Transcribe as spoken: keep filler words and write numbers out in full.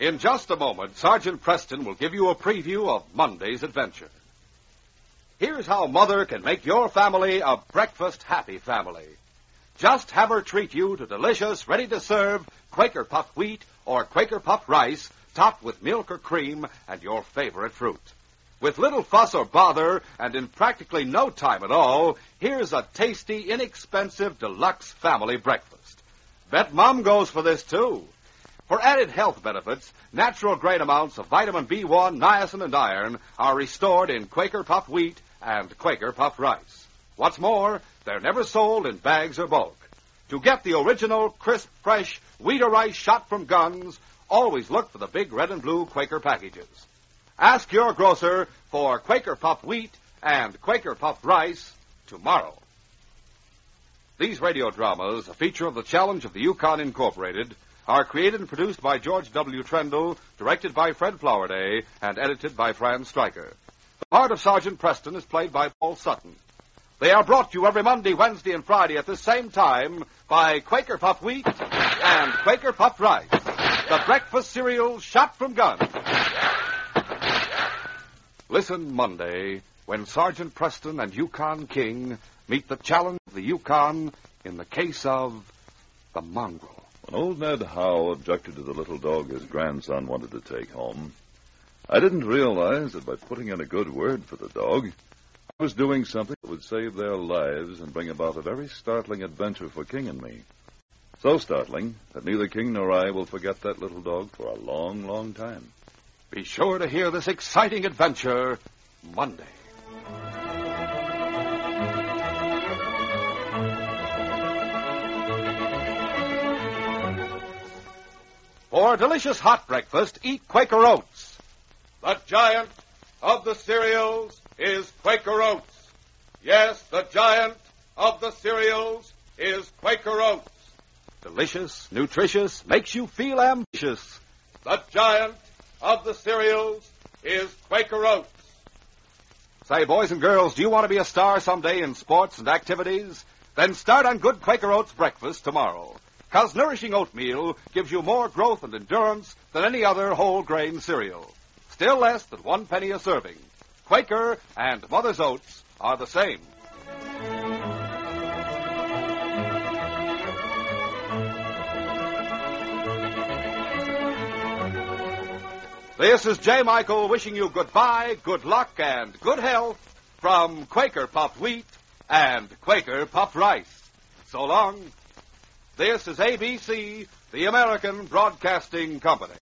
In just a moment, Sergeant Preston will give you a preview of Monday's adventure. Here's how Mother can make your family a breakfast-happy family. Just have her treat you to delicious, ready-to-serve Quaker Puff wheat or Quaker Puff rice topped with milk or cream and your favorite fruit. With little fuss or bother and in practically no time at all, here's a tasty, inexpensive, deluxe family breakfast. Bet Mom goes for this, too. For added health benefits, natural great amounts of vitamin B one, niacin, and iron are restored in Quaker Puff wheat and Quaker Puff rice. What's more, they're never sold in bags or bulk. To get the original, crisp, fresh wheat or rice shot from guns, always look for the big red and blue Quaker packages. Ask your grocer for Quaker Puff wheat and Quaker Puff rice tomorrow. These radio dramas, a feature of the Challenge of the Yukon Incorporated, are created and produced by George W. Trendle, directed by Fred Flowerday, and edited by Fran Stryker. The part of Sergeant Preston is played by Paul Sutton. They are brought to you every Monday, Wednesday, and Friday at the same time by Quaker Puff wheat and Quaker Puff rice, the breakfast cereal shot from guns. Listen Monday when Sergeant Preston and Yukon King meet the challenge of the Yukon in the case of the mongrel. When old Ned Howe objected to the little dog his grandson wanted to take home, I didn't realize that by putting in a good word for the dog, I was doing something that would save their lives and bring about a very startling adventure for King and me. So startling that neither King nor I will forget that little dog for a long, long time. Be sure to hear this exciting adventure Monday. For a delicious hot breakfast, eat Quaker Oats. The giant of the cereals is Quaker Oats. Yes, the giant of the cereals is Quaker Oats. Delicious, nutritious, makes you feel ambitious. The giant of the cereals is Quaker Oats. Say, boys and girls, do you want to be a star someday in sports and activities? Then start on good Quaker Oats breakfast tomorrow. Because nourishing oatmeal gives you more growth and endurance than any other whole grain cereal. Still less than one penny a serving. Quaker and Mother's Oats are the same. This is J. Michael wishing you goodbye, good luck, and good health from Quaker Puff wheat and Quaker Puff rice. So long. This is A B C, the American Broadcasting Company.